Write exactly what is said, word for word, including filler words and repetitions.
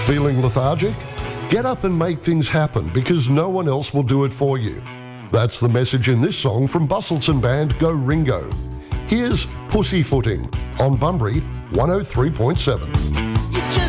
Feeling lethargic? Get up and make things happen because no one else will do it for you. That's the message in this song from Bustleton band Go Ringo. Here's Pussyfooting on Bunbury one oh three point seven.